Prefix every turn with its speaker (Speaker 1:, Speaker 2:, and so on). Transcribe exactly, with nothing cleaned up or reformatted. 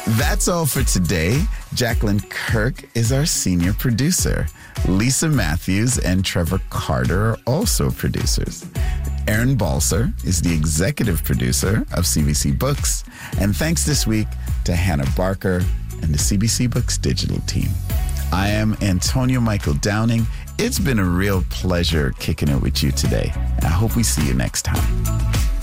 Speaker 1: That's all for today. Jacqueline Kirk is our senior producer. Lisa Matthews and Trevor Carter are also producers. Aaron Balser is the executive producer of C B C Books. And thanks this week to Hannah Barker and the C B C Books digital team. I am Antonio Michael Downing. It's been a real pleasure kicking it with you today. I hope we see you next time.